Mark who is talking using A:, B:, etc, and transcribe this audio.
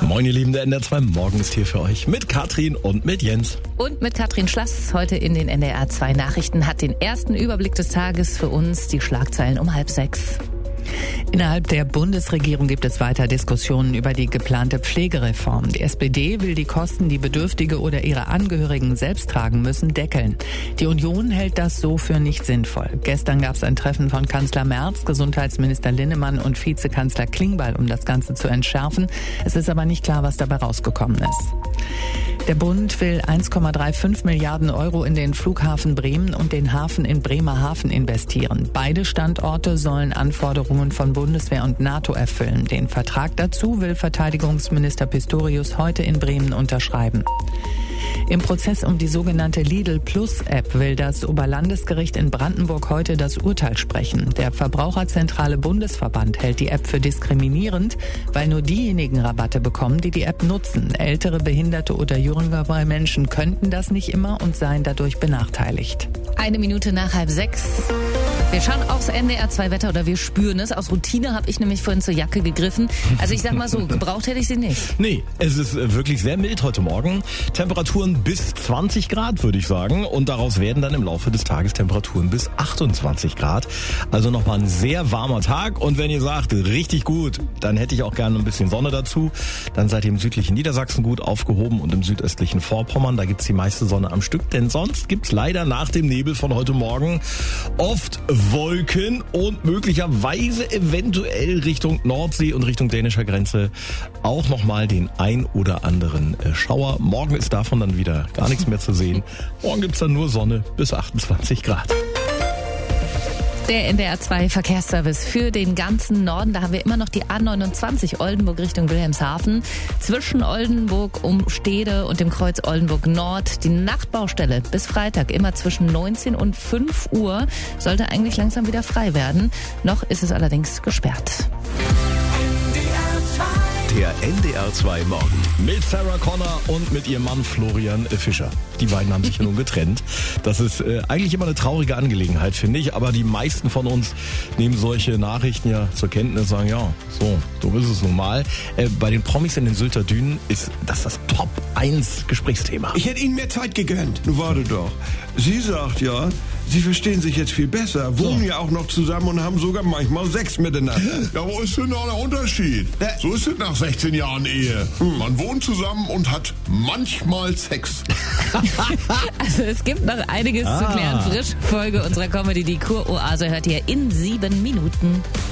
A: Moin ihr Lieben, der NDR 2 Morgen ist hier für euch mit Katrin und mit Jens.
B: Und mit Katrin Schlass. Heute in den NDR 2 Nachrichten hat den ersten Überblick des Tages für uns die Schlagzeilen um 5:30.
C: Innerhalb der Bundesregierung gibt es weiter Diskussionen über die geplante Pflegereform. Die SPD will die Kosten, die Bedürftige oder ihre Angehörigen selbst tragen müssen, deckeln. Die Union hält das so für nicht sinnvoll. Gestern gab es ein Treffen von Kanzler Merz, Gesundheitsminister Linnemann und Vizekanzler Klingbeil, um das Ganze zu entschärfen. Es ist aber nicht klar, was dabei rausgekommen ist. Der Bund will 1,35 Milliarden Euro in den Flughafen Bremen und den Hafen in Bremerhaven investieren. Beide Standorte sollen Anforderungen von Bundeswehr und NATO erfüllen. Den Vertrag dazu will Verteidigungsminister Pistorius heute in Bremen unterschreiben. Im Prozess um die sogenannte Lidl Plus App will das Oberlandesgericht in Brandenburg heute das Urteil sprechen. Der Verbraucherzentrale Bundesverband hält die App für diskriminierend, weil nur diejenigen Rabatte bekommen, die die App nutzen. Ältere, Behinderte oder jüngere Menschen könnten das nicht immer und seien dadurch benachteiligt.
B: 1 Minute nach 5:30. Wir schauen aufs NDR 2 Wetter oder wir spüren es. Aus Routine habe ich nämlich vorhin zur Jacke gegriffen. Also ich sag mal so, gebraucht hätte ich sie nicht.
A: Nee, es ist wirklich sehr mild heute Morgen. Temperaturen bis 20 Grad, würde ich sagen. Und daraus werden dann im Laufe des Tages Temperaturen bis 28 Grad. Also nochmal ein sehr warmer Tag. Und wenn ihr sagt, richtig gut, dann hätte ich auch gerne ein bisschen Sonne dazu. Dann seid ihr im südlichen Niedersachsen gut aufgehoben und im südöstlichen Vorpommern. Da gibt's die meiste Sonne am Stück. Denn sonst gibt's leider nach dem Nebel von heute Morgen oft Wolken und möglicherweise eventuell Richtung Nordsee und Richtung dänischer Grenze auch nochmal den ein oder anderen Schauer. Morgen ist davon dann wieder gar nichts mehr zu sehen. Morgen gibt's dann nur Sonne bis 28 Grad.
B: Der NDR 2 Verkehrsservice für den ganzen Norden. Da haben wir immer noch die A29 Oldenburg Richtung Wilhelmshaven. Zwischen Oldenburg um Stede und dem Kreuz Oldenburg Nord. Die Nachtbaustelle bis Freitag immer zwischen 19 und 5 Uhr. Sollte eigentlich langsam wieder frei werden. Noch ist es allerdings gesperrt.
D: Der NDR 2 Morgen.
A: Mit Sarah Connor und mit ihrem Mann Florian Fischer. Die beiden haben sich ja nun getrennt. Das ist eigentlich immer eine traurige Angelegenheit, finde ich. Aber die meisten von uns nehmen solche Nachrichten ja zur Kenntnis und sagen, ja, so ist es nun mal. Bei den Promis in den Sylter Dünen ist das Top 1 Gesprächsthema.
E: Ich hätte Ihnen mehr Zeit gegönnt. Nun warte doch. Sie sagt ja, Sie verstehen sich jetzt viel besser, wohnen ja auch noch zusammen und haben sogar manchmal Sex miteinander.
F: Ja, wo ist denn da der Unterschied? So ist es nach 16 Jahren Ehe. Man wohnt zusammen und hat manchmal Sex.
B: Also es gibt noch einiges zu klären. Frisch Folge unserer Comedy, die Kuroase, hört ihr in 7 Minuten.